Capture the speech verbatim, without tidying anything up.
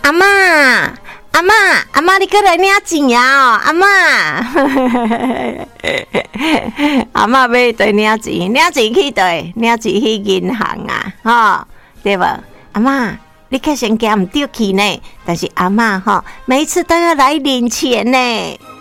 阿嬷，阿嬷，阿嬷，你过来领钱啊！阿嬷，阿嬷要对领钱，领钱去对，领钱去银行啊，吼，对无？阿嬷，你可先惊唔对去呢，但是阿嬷吼，每一次都要来领钱呢。